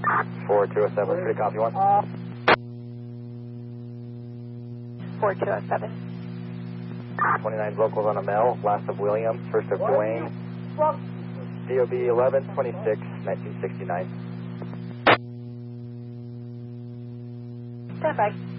4207, pretty copy one. 4207. 29 locals on a Mel, last of Williams, first of Dwayne. DOB 1126, 1969. Stand by.